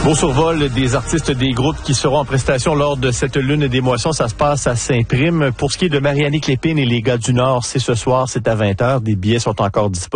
Beau survol des artistes des groupes qui seront en prestation lors de cette lune des moissons. Ça se passe à Saint-Prime. Pour ce qui est de Marianne Lépine et les gars du Nord, c'est ce soir, c'est à 20h. Des billets sont encore disponibles.